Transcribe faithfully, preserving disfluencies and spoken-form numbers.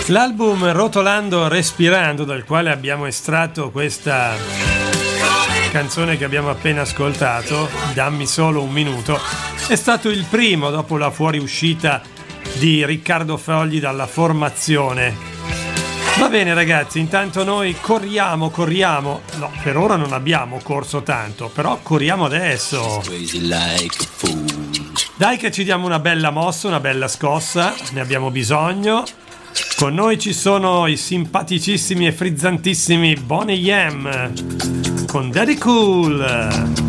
L'album Rotolando Respirando, dal quale abbiamo estratto questa canzone che abbiamo appena ascoltato, Dammi solo un minuto, è stato il primo dopo la fuoriuscita di Riccardo Fogli dalla formazione. Va bene ragazzi, intanto noi corriamo, corriamo, no, per ora non abbiamo corso tanto, però corriamo adesso. Dai che ci diamo una bella mossa, una bella scossa, ne abbiamo bisogno. Con noi ci sono i simpaticissimi e frizzantissimi Boney M con Daddy Cool.